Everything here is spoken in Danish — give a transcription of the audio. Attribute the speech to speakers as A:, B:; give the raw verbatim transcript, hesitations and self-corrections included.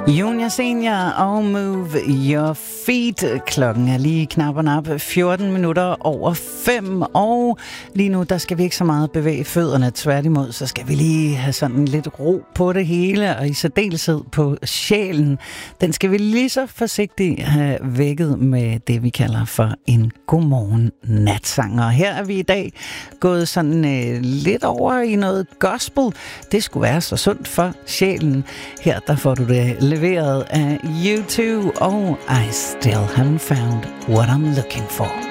A: Junior Senior og Move Your Feet. Klokken er lige knap og nap fjorten minutter over fem, og lige nu der skal vi ikke så meget bevæge fødderne. Tværtimod, så skal vi lige have sådan lidt ro på det hele, og i særdeleshed på sjælen. Den skal vi lige så forsigtigt have vækket med det, vi kalder for en godmorgen natsang. Og her er vi i dag gået sådan øh, lidt over i noget gospel. Det skulle være så sundt for sjælen. Her der får du det leveret af U to og I Still Haven't Found What I'm Looking For.